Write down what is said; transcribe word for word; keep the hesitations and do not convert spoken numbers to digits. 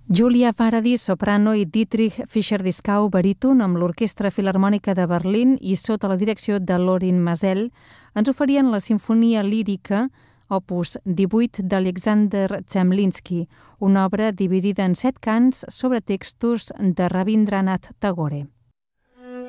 Julia Faraday, soprano, i Dietrich Fischer-Dieskau, baríton, amb l'Orquestra Filharmònica de Berlín i sota la direcció de Lorin Maazel, ens oferien la sinfonia lírica opus divuit d'Alexander Zemlinsky, una obra dividida en set cants sobre textos de Rabindranath Tagore.